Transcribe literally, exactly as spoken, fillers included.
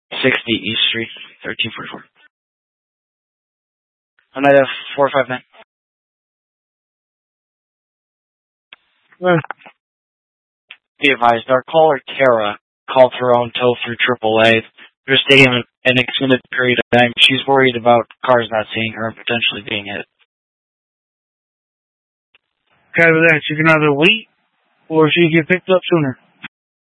sixty East Street, thirteen forty-four. Oneida four five nine. Well, Be advised, our caller Tara called her own tow through triple A. They're staying an an extended period of time. She's worried about cars not seeing her and potentially being hit. okay with that. She can either wait or she can get picked up sooner.